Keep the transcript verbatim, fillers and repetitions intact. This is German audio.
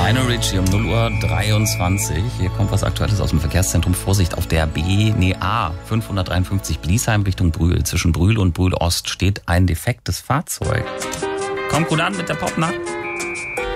Lionel Richie um null Uhr dreiundzwanzig. Hier kommt was Aktuelles aus dem Verkehrszentrum. Vorsicht, auf der B, nee, A fünfhundertdreiundfünfzig Bliesheim Richtung Brühl. Zwischen Brühl und Brühl Ost steht ein defektes Fahrzeug. Kommt gut an mit der Popnacht.